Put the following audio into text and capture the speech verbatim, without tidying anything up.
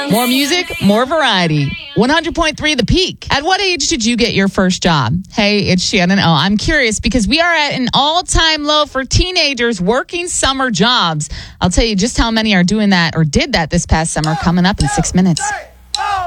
More music, more variety. one hundred point three The Peak. At what age did you get your first job? Hey, it's Shannon. Oh, I'm curious because we are at an all-time low for teenagers working summer jobs. I'll tell you just how many are doing that or did that this past summer coming up in six minutes.